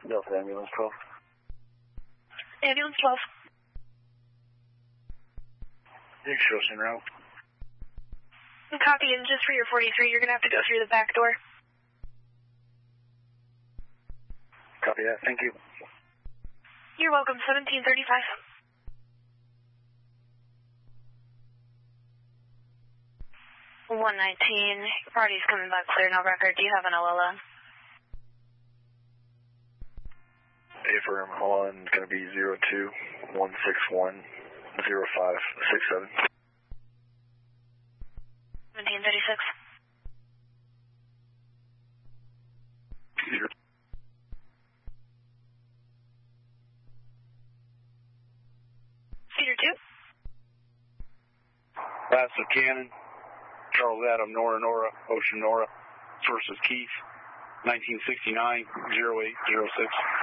Delta Ambulance 12. Ambulance 12. Dick Shows en route. Copy, and just for your 43, you're going to have to go through the back door. Copy that, thank you. You're welcome, 1735. Your party's coming back clear, no record. Do you have an OLO? Affirm, hold on, it's going to be 021610567. 1736. Cedar 2. Massive Cannon, Charles Adam, Nora, Ocean Nora, versus Keith, 1969-0806.